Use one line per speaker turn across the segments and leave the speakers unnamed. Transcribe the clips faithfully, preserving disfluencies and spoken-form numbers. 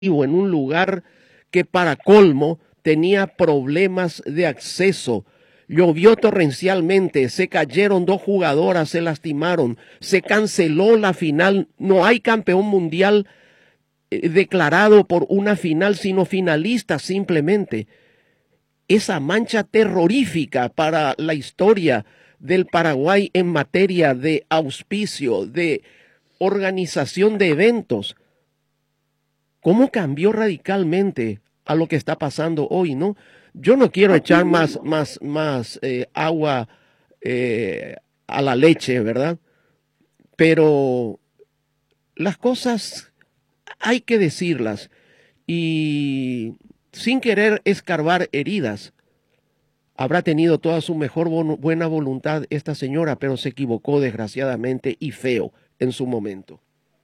en un lugar que para colmo tenía problemas de acceso. Llovió torrencialmente, se cayeron dos jugadoras, se lastimaron, se canceló la final. No hay campeón mundial eh, declarado por una final, sino finalista simplemente. Esa mancha terrorífica para la historia del Paraguay en materia de auspicio, de organización de eventos. ¿Cómo cambió radicalmente a lo que está pasando hoy, no? Yo no quiero echar más, más, más eh, agua eh, a la leche, ¿verdad? Pero las cosas hay que decirlas y sin querer escarbar heridas. Habrá tenido toda su mejor buena voluntad esta señora, pero se equivocó desgraciadamente y feo en su momento.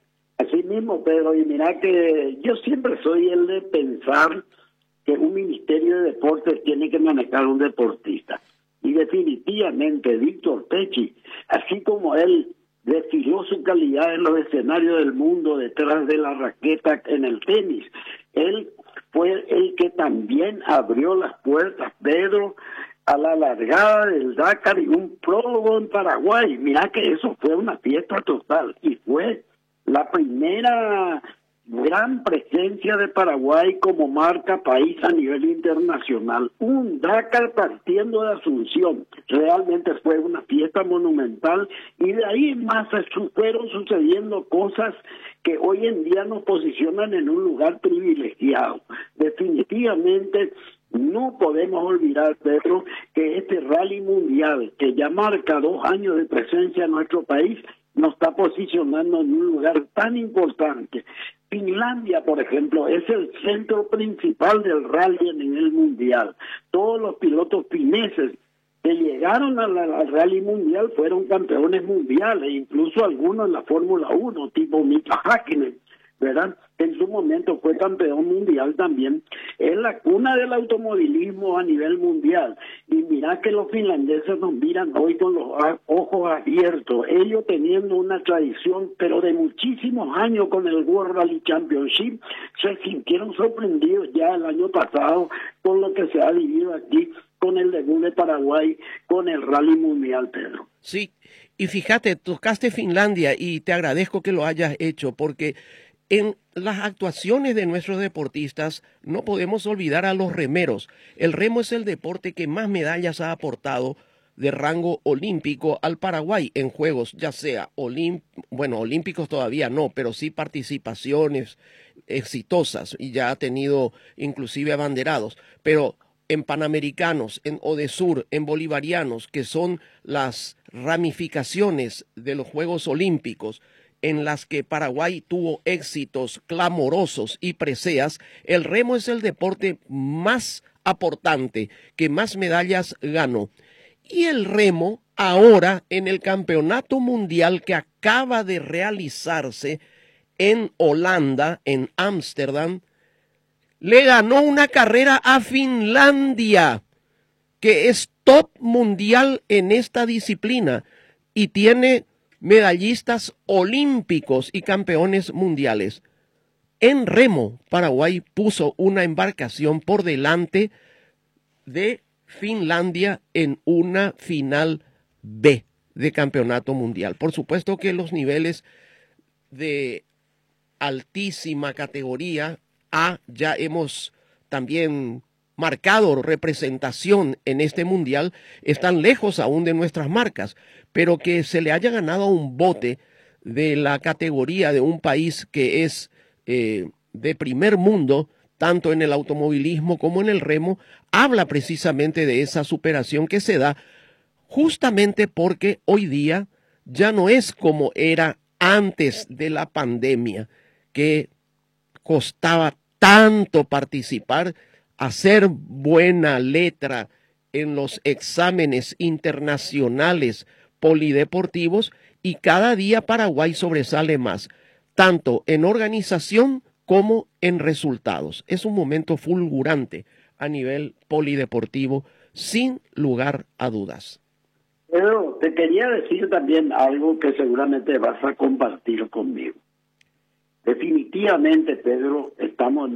Así mismo, Pedro, y mira que yo siempre soy el de pensar que un ministerio de deportes tiene que manejar un deportista. Y definitivamente Víctor Pechi, así como él desfiló su calidad en los escenarios del mundo detrás de la raqueta en el tenis, él fue el que también abrió las puertas, Pedro, a la largada del Dakar y un prólogo en Paraguay. Mira que eso fue una fiesta total y fue la primera gran presencia de Paraguay como marca país a nivel internacional. Un Dakar partiendo de Asunción. Realmente fue una fiesta monumental y de ahí más fueron sucediendo cosas que hoy en día nos posicionan en un lugar privilegiado. Definitivamente no podemos olvidar, Pedro, que este rally mundial que ya marca dos años de presencia en nuestro país nos está posicionando en un lugar tan importante. Finlandia, por ejemplo, es el centro principal del rally a nivel mundial. Todos los pilotos fineses que llegaron al, al rally mundial fueron campeones mundiales, incluso algunos en la Fórmula uno, tipo Mika Häkkinen, ¿verdad? En su momento fue campeón mundial también. Es la cuna del automovilismo a nivel mundial. Y mira que los finlandeses nos miran hoy con los ojos abiertos. Ellos teniendo una tradición, pero de muchísimos años con el World Rally Championship, se sintieron sorprendidos ya el año pasado con lo que se ha vivido aquí, con el debut de Paraguay, con el Rally Mundial, Pedro.
Sí, y fíjate, tocaste Finlandia y te agradezco que lo hayas hecho porque en las actuaciones de nuestros deportistas no podemos olvidar a los remeros. El remo es el deporte que más medallas ha aportado de rango olímpico al Paraguay en juegos, ya sea, olim bueno, olímpicos todavía no, pero sí participaciones exitosas y ya ha tenido inclusive abanderados. Pero en Panamericanos, en Odesur, en Bolivarianos, que son las ramificaciones de los Juegos Olímpicos, en las que Paraguay tuvo éxitos clamorosos y preseas, el remo es el deporte más aportante, que más medallas ganó. Y el remo, ahora en el campeonato mundial que acaba de realizarse en Holanda, en Ámsterdam, le ganó una carrera a Finlandia, que es top mundial en esta disciplina y tiene medallistas olímpicos y campeones mundiales. En remo, Paraguay puso una embarcación por delante de Finlandia en una final B de campeonato mundial. Por supuesto que los niveles de altísima categoría A ya hemos también marcado representación en este mundial, están lejos aún de nuestras marcas, pero que se le haya ganado a un bote de la categoría de un país que es eh, de primer mundo, tanto en el automovilismo como en el remo, habla precisamente de esa superación que se da justamente porque hoy día ya no es como era antes de la pandemia, que costaba tanto participar, hacer buena letra en los exámenes internacionales polideportivos y cada día Paraguay sobresale más, tanto en organización como en resultados. Es un momento fulgurante a nivel polideportivo, sin lugar a dudas.
Pero te quería decir también algo que seguramente vas a compartir conmigo. Definitivamente, Pedro, estamos en